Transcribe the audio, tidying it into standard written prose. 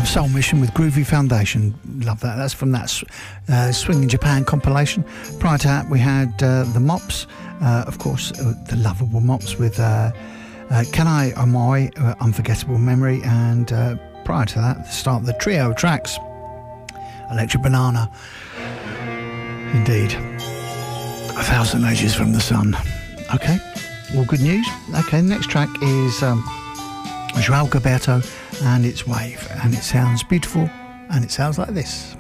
of Soul Mission with Groovy Foundation. Love that. That's from that Swing in Japan compilation. Prior to that, we had the Mops, of course, the lovable Mops with Can I My Unforgettable Memory, and prior to that, the start of the trio tracks, Electric Banana. Indeed. 1,000 Ages from the Sun. Okay, all good news. Okay, next track is João Gilberto, and it's Wave, and it sounds beautiful, and it sounds like this.